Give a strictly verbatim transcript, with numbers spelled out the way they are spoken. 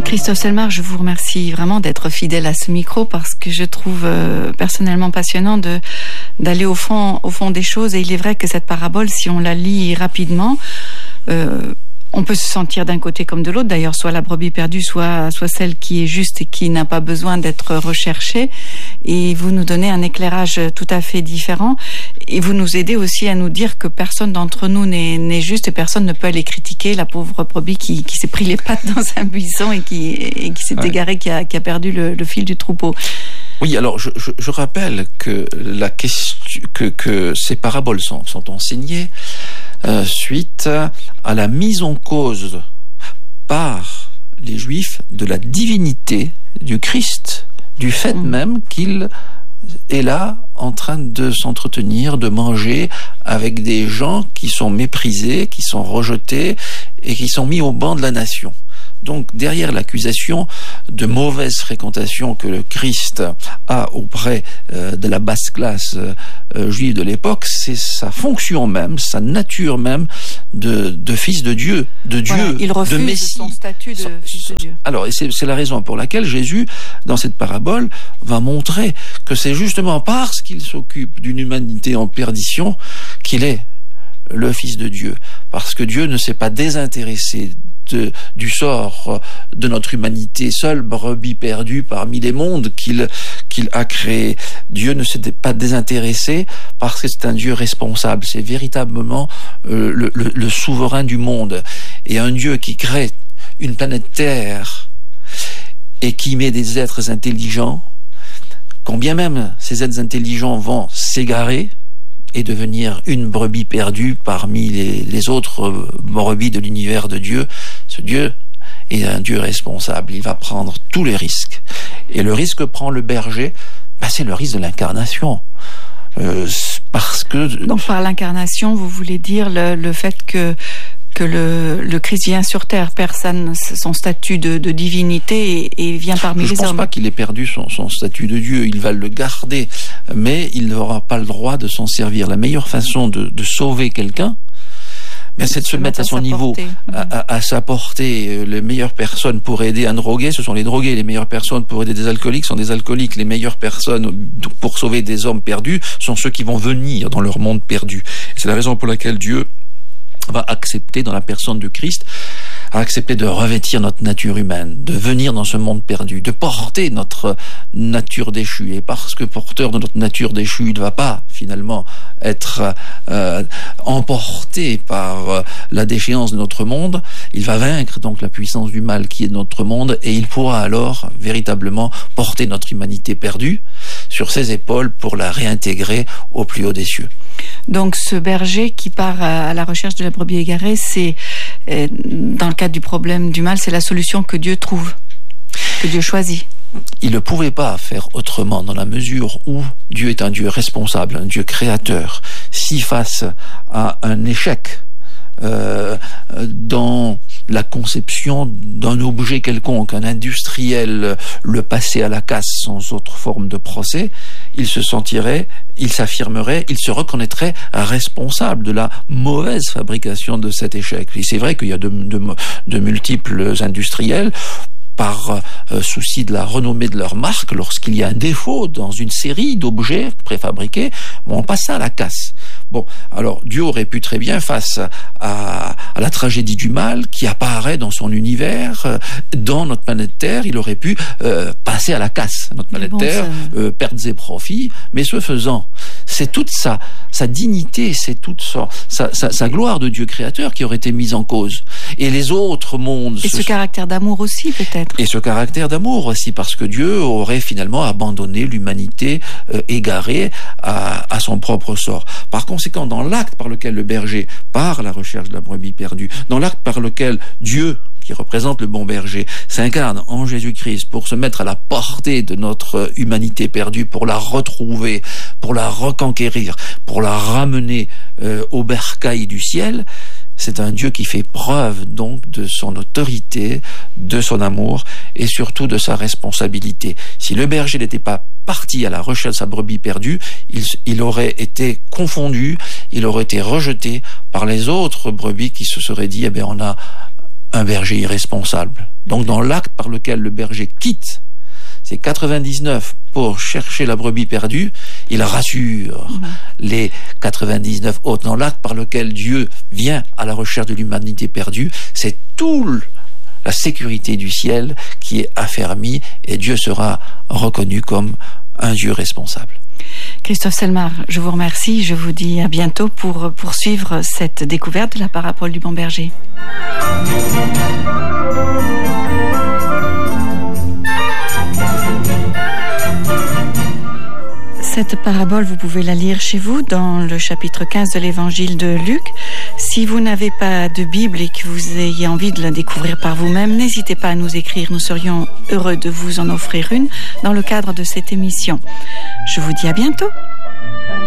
Christophe Selmar, je vous remercie vraiment d'être fidèle à ce micro parce que je trouve euh, personnellement passionnant de, d'aller au fond, au fond des choses. Et il est vrai que cette parabole, si on la lit rapidement, euh, on peut se sentir d'un côté comme de l'autre, d'ailleurs, soit la brebis perdue, soit, soit celle qui est juste et qui n'a pas besoin d'être recherchée. Et vous nous donnez un éclairage tout à fait différent. Et vous nous aidez aussi à nous dire que personne d'entre nous n'est, n'est juste et personne ne peut aller critiquer la pauvre brebis qui, qui s'est pris les pattes dans un buisson et qui, et qui s'est ouais. égarée, qui a, qui a perdu le, le fil du troupeau. Oui, alors je, je, je rappelle que, la question, que, que ces paraboles sont, sont enseignées euh, suite à la mise en cause par les Juifs de la divinité du Christ, du fait mmh. même qu'il est là en train de s'entretenir, de manger avec des gens qui sont méprisés, qui sont rejetés et qui sont mis au banc de la nation. Donc, derrière l'accusation de mauvaise fréquentation que le Christ a auprès euh, de la basse classe euh, juive de l'époque, c'est sa fonction même, sa nature même de, de fils de Dieu, de Dieu, voilà, il refuse de Messie. Son statut de son, fils de Dieu. Alors, et c'est, c'est la raison pour laquelle Jésus, dans cette parabole, va montrer que c'est justement parce qu'il s'occupe d'une humanité en perdition qu'il est le Fils de Dieu. Parce que Dieu ne s'est pas désintéressé De, du sort de notre humanité, seule brebis perdue parmi les mondes qu'il, qu'il a créés. Dieu ne s'était pas désintéressé parce que c'est un Dieu responsable. C'est véritablement euh, le, le, le souverain du monde. Et un Dieu qui crée une planète Terre et qui met des êtres intelligents, quand bien même ces êtres intelligents vont s'égarer et devenir une brebis perdue parmi les, les autres brebis de l'univers de Dieu, ce Dieu est un Dieu responsable. Il va prendre tous les risques. Et le risque que prend le berger, ben c'est le risque de l'incarnation. Euh, parce que... Donc par l'incarnation, vous voulez dire le, le fait que que le, le Christ vient sur terre, perd son statut de, de divinité et, et vient parmi Je les hommes. Je ne pense pas qu'il ait perdu son, son statut de Dieu, il va le garder, mais il n'aura pas le droit de s'en servir. La meilleure façon de, de sauver quelqu'un, mais c'est de se, se mettre à son niveau, à, à, à sa portée. Les meilleures personnes pour aider un drogué, ce sont les drogués. Les meilleures personnes pour aider des alcooliques sont des alcooliques. Les meilleures personnes pour sauver des hommes perdus sont ceux qui vont venir dans leur monde perdu. C'est la raison pour laquelle Dieu va accepter, dans la personne de Christ, à accepter de revêtir notre nature humaine, de venir dans ce monde perdu, de porter notre nature déchue. Et parce que porteur de notre nature déchue, il ne va pas finalement être euh, emporté par euh, la déchéance de notre monde, il va vaincre donc la puissance du mal qui est de notre monde et il pourra alors véritablement porter notre humanité perdue sur ses épaules pour la réintégrer au plus haut des cieux. Donc ce berger qui part à la recherche de la brebis égarée, c'est, dans le cadre du problème du mal, c'est la solution que Dieu trouve, que Dieu choisit. Il ne pouvait pas faire autrement dans la mesure où Dieu est un Dieu responsable, un Dieu créateur. Si face à un échec euh, dans la conception d'un objet quelconque, un industriel le passer à la casse sans autre forme de procès, il se sentirait, il s'affirmerait, il se reconnaîtrait responsable de la mauvaise fabrication de cet échec. Et c'est vrai qu'il y a de, de, de multiples industriels par euh, souci de la renommée de leur marque, lorsqu'il y a un défaut dans une série d'objets préfabriqués, bon, on passe ça à la casse. Bon, alors Dieu aurait pu très bien, face à, à la tragédie du mal qui apparaît dans son univers, euh, dans notre planète Terre, il aurait pu euh, passer à la casse. Notre planète bon, Terre, ça... euh, perdre ses profits, mais ce faisant, c'est toute sa, sa dignité, c'est toute sa, sa, sa, sa gloire de Dieu créateur qui aurait été mise en cause. Et les autres mondes... Et ce, ce caractère d'amour aussi, peut-être. Et ce caractère d'amour aussi, parce que Dieu aurait finalement abandonné l'humanité euh, égarée à, à son propre sort. Par conséquent, dans l'acte par lequel le berger part à la recherche de la brebis perdue, dans l'acte par lequel Dieu, qui représente le bon berger, s'incarne en Jésus-Christ pour se mettre à la portée de notre humanité perdue, pour la retrouver, pour la reconquérir, pour la ramener euh, au bercail du ciel, c'est un Dieu qui fait preuve donc de son autorité, de son amour et surtout de sa responsabilité. Si le berger n'était pas parti à la recherche de sa brebis perdue, il, il aurait été confondu, il aurait été rejeté par les autres brebis qui se seraient dit, eh bien, on a un berger irresponsable. Donc dans l'acte par lequel le berger quitte ces quatre-vingt-dix-neuf pour chercher la brebis perdue, il rassure mmh. les quatre-vingt-dix-neuf autres. Dans l'acte par lequel Dieu vient à la recherche de l'humanité perdue, c'est tout la sécurité du ciel qui est affermie et Dieu sera reconnu comme un Dieu responsable. Christophe Selmar, je vous remercie. Je vous dis à bientôt pour poursuivre cette découverte de la parabole du bon berger. Cette parabole, vous pouvez la lire chez vous dans le chapitre quinze de l'évangile de Luc. Si vous n'avez pas de Bible et que vous ayez envie de la découvrir par vous-même, n'hésitez pas à nous écrire. Nous serions heureux de vous en offrir une dans le cadre de cette émission. Je vous dis à bientôt.